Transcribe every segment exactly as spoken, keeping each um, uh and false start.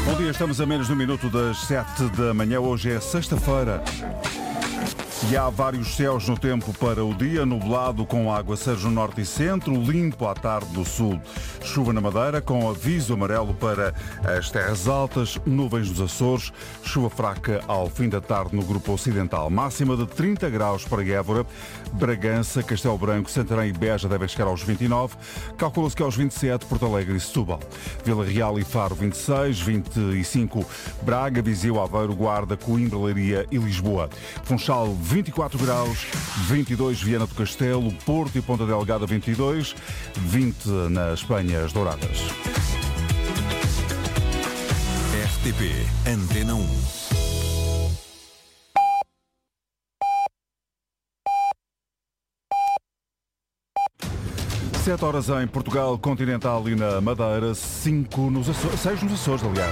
Bom dia, estamos a menos de um minuto das sete da manhã. Hoje é sexta-feira. E há vários céus no tempo para o dia, nublado com aguaceiros no norte e centro, limpo à tarde no sul. Chuva na Madeira com aviso amarelo para as terras altas, nuvens nos Açores, chuva fraca ao fim da tarde no grupo ocidental. Máxima de trinta graus para Évora, Bragança, Castelo Branco, Santarém e Beja devem chegar aos vinte e nove. Calcula-se que aos vinte e sete, Porto Alegre e Setúbal. Vila Real e Faro vinte e seis, vinte e cinco Braga, Viseu, Aveiro, Guarda, Coimbra, Leiria e Lisboa. Funchal vinte e quatro graus, vinte e dois Viana do Castelo, Porto e Ponta Delgada vinte e dois, vinte na Espanha, as Douradas. R T P Antena um. Sete horas em Portugal continental e na Madeira, cinco nos Açores, seis nos Açores, aliás.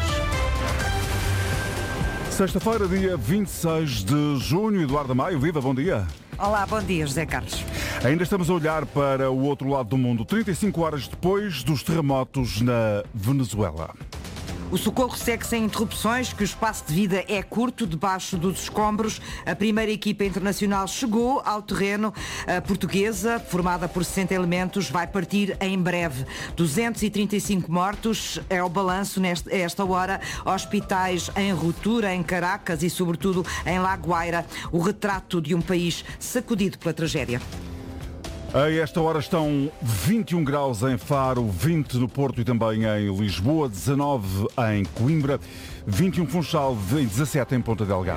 Sexta-feira, dia vinte e seis de junho. Eduardo Maio, viva, bom dia. Olá, bom dia, José Carlos. Ainda estamos a olhar para o outro lado do mundo, trinta e cinco horas depois dos terremotos na Venezuela. O socorro segue sem interrupções, que o espaço de vida é curto debaixo dos escombros. A primeira equipa internacional chegou ao terreno. A portuguesa, formada por sessenta elementos, vai partir em breve. duzentos e trinta e cinco mortos é o balanço nesta esta hora. Hospitais em ruptura em Caracas e, sobretudo, em La Guaira. O retrato de um país sacudido pela tragédia. A esta hora estão vinte e um graus em Faro, vinte no Porto e também em Lisboa, dezanove em Coimbra, vinte e um Funchal e dezassete em Ponta Delgada.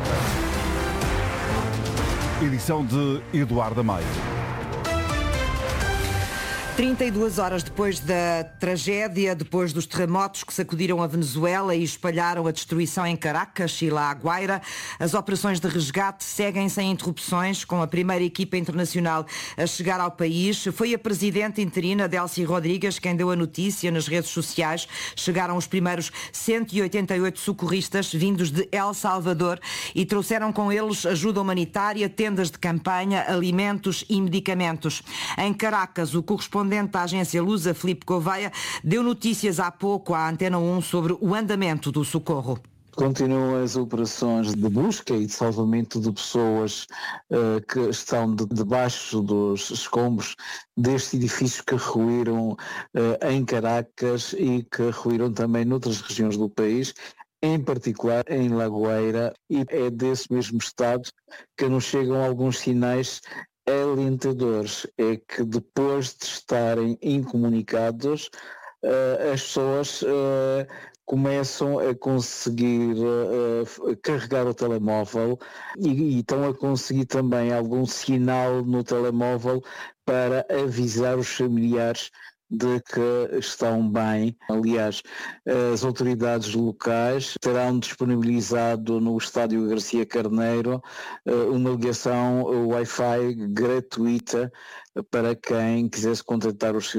Edição de Eduardo Maio. trinta e duas horas depois da tragédia, depois dos terremotos que sacudiram a Venezuela e espalharam a destruição em Caracas e La Guaira, as operações de resgate seguem sem interrupções, com a primeira equipa internacional a chegar ao país. Foi a presidente interina, Delcy Rodrigues, quem deu a notícia nas redes sociais. Chegaram os primeiros cento e oitenta e oito socorristas vindos de El Salvador e trouxeram com eles ajuda humanitária, tendas de campanha, alimentos e medicamentos. Em Caracas, o correspondente da agência Lusa, Filipe Gouveia, deu notícias há pouco à Antena um sobre o andamento do socorro. Continuam as operações de busca e de salvamento de pessoas uh, que estão de, debaixo dos escombros destes edifícios que ruíram uh, em Caracas e que ruíram também noutras regiões do país, em particular em La Guaira, e é desse mesmo estado que nos chegam alguns sinais alentadores. É que depois de estarem incomunicados, uh, as pessoas uh, começam a conseguir uh, carregar o telemóvel e, e estão a conseguir também algum sinal no telemóvel para avisar os familiares de que estão bem. Aliás, as autoridades locais terão disponibilizado no estádio Garcia Carneiro uma ligação Wi-Fi gratuita para quem quisesse contactar os seus